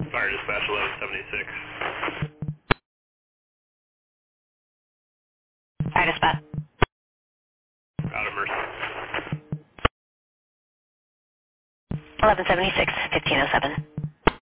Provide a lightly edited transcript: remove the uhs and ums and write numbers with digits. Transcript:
Fire dispatch 1176. Fire dispatch. Out of Mercy. 1176, 1507.